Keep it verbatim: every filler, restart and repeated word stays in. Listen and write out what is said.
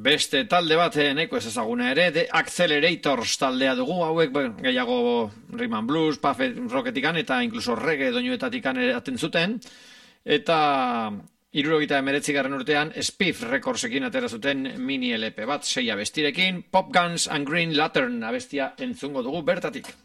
Beste talde bat nahiko ez ezaguna ere, The Accelerators taldea dugu, hauek gehiago rhythm and blues, puff rocketikan eta incluso reggae doinuetatikan eraten zuten, eta hirurogeita hemeretzigarren urtean Spiff Recordsekin atera zuten mini L P bat, sei abestirekin, Pop Guns and Green Lantern abestia entzungo dugu bertatik.